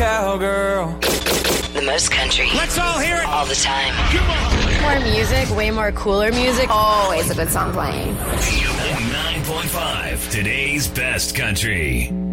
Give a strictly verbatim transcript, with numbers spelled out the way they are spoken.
cowgirl. The most country. Let's all hear it. All the time. More music, way more cooler music. Always a good song playing. ninety-nine point five, today's best country.